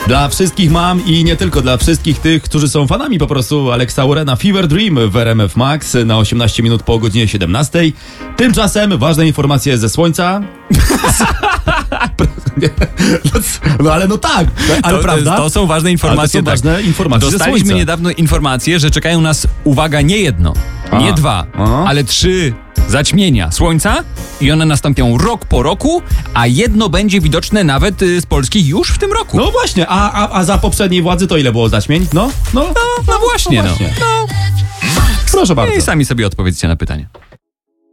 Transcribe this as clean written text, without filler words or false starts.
Dla wszystkich mam i nie tylko dla wszystkich tych, którzy są fanami po prostu Alexa Warrena, Fever Dream w RMF Max na 18 minut po godzinie 17. Tymczasem ważne informacje ze słońca. No ale no tak, ale prawda? To są ważne informacje. To są ważne informacje ze Dostaliśmy słońca. niedawno informację, że czekają nas, uwaga, nie jedno, nie dwa, ale 3 zaćmienia słońca i one nastąpią rok po roku, a jedno będzie widoczne nawet z Polski już w tym roku. No właśnie, a za poprzedniej władzy to ile było zaćmień? No właśnie. Proszę bardzo. I sami sobie odpowiedzcie na pytanie.